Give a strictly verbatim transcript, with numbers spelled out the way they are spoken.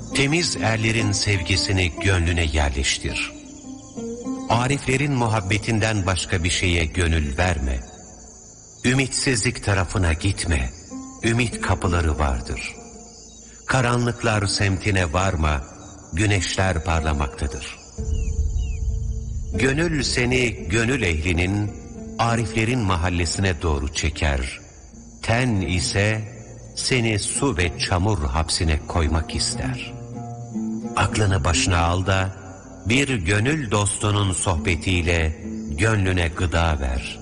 Temiz erlerin sevgisini gönlüne yerleştir. Ariflerin muhabbetinden başka bir şeye gönül verme. Ümitsizlik tarafına gitme. Ümit kapıları vardır. Karanlıklar semtine varma, güneşler parlamaktadır. Gönül seni gönül ehlinin, ariflerin mahallesine doğru çeker. Ten ise seni su ve çamur hapsine koymak ister. Aklını başına al da bir gönül dostunun sohbetiyle gönlüne gıda ver.